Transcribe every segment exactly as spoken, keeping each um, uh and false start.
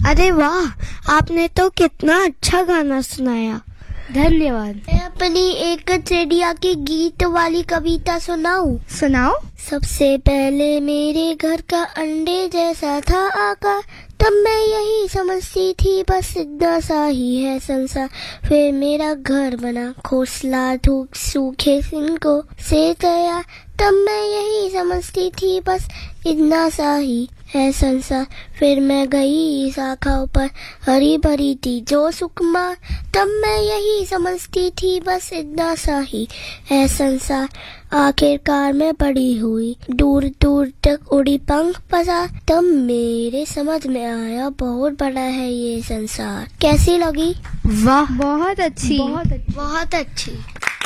अरे वाह, आपने तो कितना अच्छा गाना सुनाया, धन्यवाद। मैं अपनी एक चिड़िया की गीत वाली कविता सुनाऊं? सुनाओ। सबसे पहले मेरे घर का अंडे जैसा था आकार, तब मैं यही समझती थी बस इतना सा ही है संसार। फिर मेरा घर बना घोंसला धूप सूखे सिंकों से तैयार, तब मैं यही समझती थी बस इतना सा ही है संसार। फिर मैं गई शाखाओं पर हरी भरी थी जो सुकुमार, तब मैं यही समझती थी बस इतना सा ही है संसार। आखिरकार मैं बड़ी हुई, दूर दूर तक उड़ी पंख पसार, तब मेरे समझ में आया बहुत बड़ा है ये संसार। कैसी लगी? वाह, बहुत अच्छी, बहुत अच्छी, बहुत अच्छी।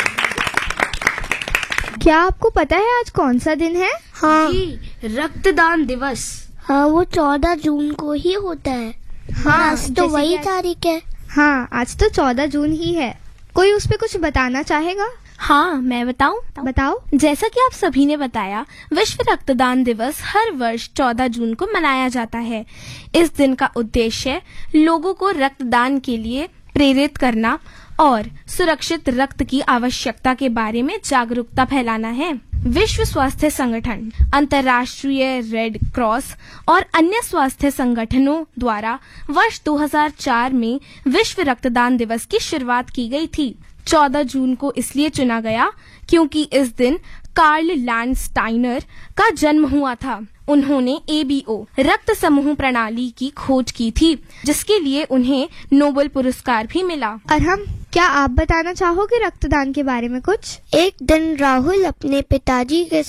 क्या आपको पता है आज कौन सा दिन है? हाँ, रक्तदान दिवस। हाँ, वो चौदह जून को ही होता है। हाँ, आज तो वही तारीख है। हाँ, आज तो चौदह जून ही है। कोई उस पे कुछ बताना चाहेगा? हाँ, मैं बताऊं? बताओ। जैसा कि आप सभी ने बताया, विश्व रक्तदान दिवस हर वर्ष चौदह जून को मनाया जाता है। इस दिन का उद्देश्य लोगों को रक्तदान के लिए प्रेरित करना और सुरक्षित रक्त की आवश्यकता के बारे में जागरूकता फैलाना है। विश्व स्वास्थ्य संगठन, अंतर्राष्ट्रीय रेड क्रॉस और अन्य स्वास्थ्य संगठनों द्वारा वर्ष दो हज़ार चार में विश्व रक्तदान दिवस की शुरुआत की गई थी। चौदह जून को इसलिए चुना गया क्योंकि इस दिन कार्ल लैंडस्टाइनर का जन्म हुआ था। उन्होंने ए बी ओ रक्त समूह प्रणाली की खोज की थी, जिसके लिए उन्हें नोबेल पुरस्कार भी मिला। और हम, क्या आप बताना चाहोगे रक्तदान के बारे में कुछ? एक दिन राहुल अपने पिताजी के